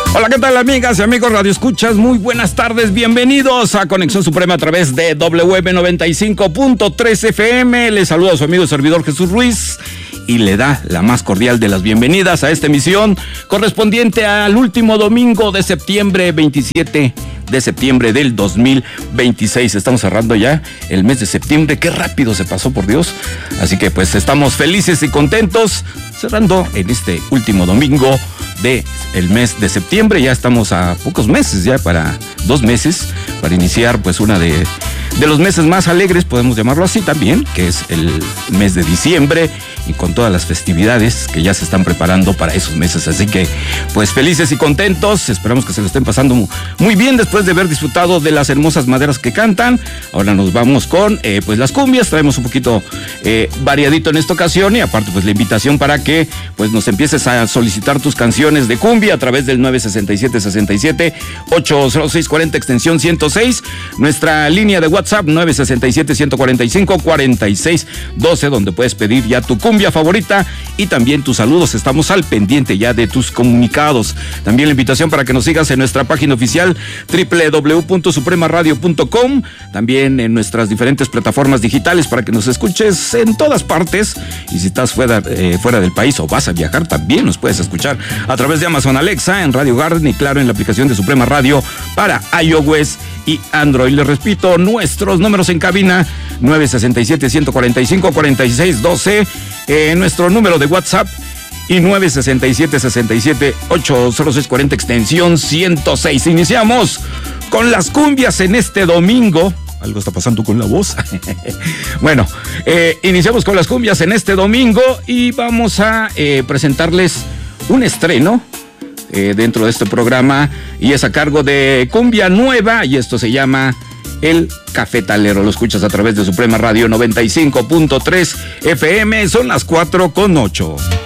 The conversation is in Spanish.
Hola, ¿qué tal, amigas y amigos Radio Escuchas? Muy buenas tardes, bienvenidos a Conexión Suprema a través de WM95.3 FM. Les saluda a su amigo y servidor Jesús Ruiz y le da la más cordial de las bienvenidas a esta emisión correspondiente al último domingo de septiembre, 27 de septiembre del 2026. Estamos cerrando ya el mes de septiembre. Qué rápido se pasó, por Dios. Así que pues estamos felices y contentos cerrando en este último domingo de el mes de septiembre. Ya estamos a pocos meses, ya para 2 meses, para iniciar pues una de los meses más alegres, podemos llamarlo así también, que es el mes de diciembre, y con todas las festividades que ya se están preparando para esos meses. Así que pues felices y contentos, esperamos que se lo estén pasando muy bien después de haber disfrutado de las hermosas maderas que cantan. Ahora nos vamos con pues las cumbias. Traemos un poquito variadito en esta ocasión, y aparte pues la invitación para que pues nos empieces a solicitar tus canciones de cumbia a través del 967-80640 extensión 106, nuestra línea de WhatsApp 967-145-4612, donde puedes pedir ya tu cumbia favorita y también tus saludos. Estamos al pendiente ya de tus comunicados. También la invitación para que nos sigas en nuestra página oficial www.supremaradio.com, también en nuestras diferentes plataformas digitales para que nos escuches en todas partes, y si estás fuera del país o vas a viajar, también nos puedes escuchar a través de Amazon Alexa, en Radio Garden y claro, en la aplicación de Suprema Radio para iOS y Android. Les repito, nuestros números en cabina 967-145-4612, nuestro número de WhatsApp, y 967-80640 extensión 106. Iniciamos con las cumbias en este domingo. Algo está pasando con la voz. Bueno, iniciamos con las cumbias en este domingo y vamos a presentarles un estreno dentro de este programa, y es a cargo de Cumbia Nueva, y esto se llama El Cafetalero. Lo escuchas a través de Suprema Radio 95.3 FM. Son las 4:08.